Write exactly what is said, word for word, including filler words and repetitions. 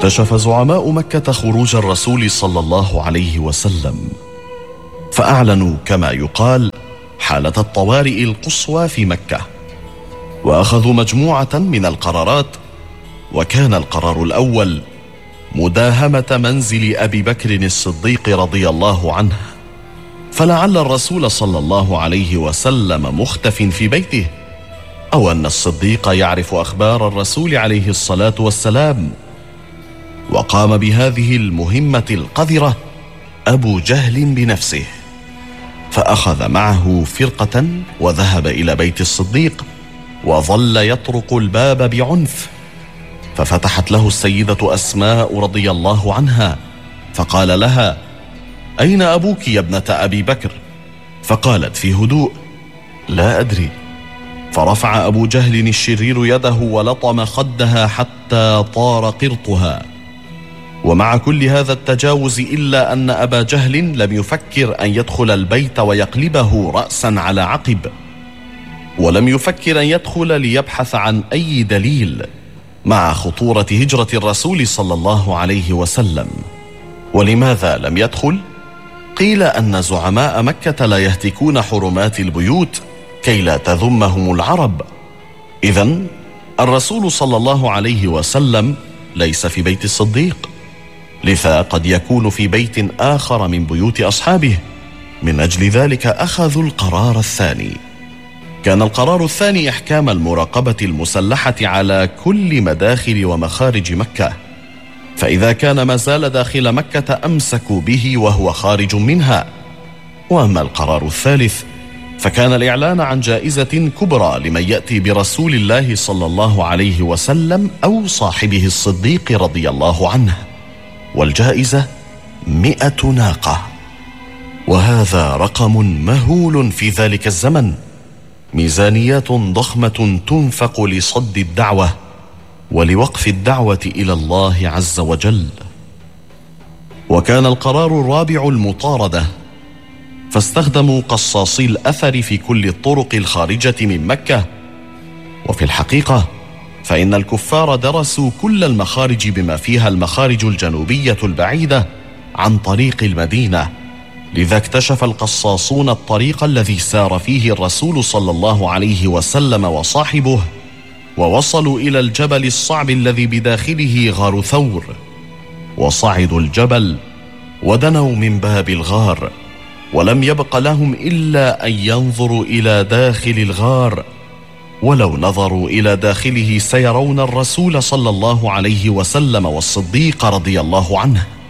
اكتشف زعماء مكة خروج الرسول صلى الله عليه وسلم، فأعلنوا كما يقال حالة الطوارئ القصوى في مكة، وأخذوا مجموعة من القرارات. وكان القرار الأول مداهمة منزل أبي بكر الصديق رضي الله عنه، فلعل الرسول صلى الله عليه وسلم مختف في بيته، أو أن الصديق يعرف أخبار الرسول عليه الصلاة والسلام. وقام بهذه المهمة القذرة أبو جهل بنفسه، فأخذ معه فرقة وذهب إلى بيت الصديق، وظل يطرق الباب بعنف، ففتحت له السيدة أسماء رضي الله عنها، فقال لها: أين أبوك يا ابنة أبي بكر؟ فقالت في هدوء: لا أدري. فرفع أبو جهل الشرير يده ولطم خدها حتى طار قرطها. ومع كل هذا التجاوز إلا أن أبا جهل لم يفكر أن يدخل البيت ويقلبه رأسا على عقب، ولم يفكر أن يدخل ليبحث عن أي دليل مع خطورة هجرة الرسول صلى الله عليه وسلم. ولماذا لم يدخل؟ قيل أن زعماء مكة لا يهتكون حرمات البيوت كي لا تذمهم العرب. إذن الرسول صلى الله عليه وسلم ليس في بيت الصديق، لذا قد يكون في بيت آخر من بيوت أصحابه. من أجل ذلك أخذوا القرار الثاني. كان القرار الثاني إحكام المراقبة المسلحة على كل مداخل ومخارج مكة، فإذا كان ما زال داخل مكة أمسكوا به وهو خارج منها. وأما القرار الثالث فكان الإعلان عن جائزة كبرى لمن يأتي برسول الله صلى الله عليه وسلم أو صاحبه الصديق رضي الله عنه، والجائزة مئة ناقة، وهذا رقم مهول في ذلك الزمن. ميزانيات ضخمة تنفق لصد الدعوة ولوقف الدعوة إلى الله عز وجل. وكان القرار الرابع المطاردة، فاستخدموا قصاصي الأثر في كل الطرق الخارجة من مكة. وفي الحقيقة فإن الكفار درسوا كل المخارج بما فيها المخارج الجنوبية البعيدة عن طريق المدينة، لذا اكتشف القصاصون الطريق الذي سار فيه الرسول صلى الله عليه وسلم وصاحبه، ووصلوا إلى الجبل الصعب الذي بداخله غار ثور، وصعدوا الجبل ودنوا من باب الغار، ولم يبق لهم إلا أن ينظروا إلى داخل الغار، ولو نظروا إلى داخله سيرون الرسول صلى الله عليه وسلم والصديق رضي الله عنه.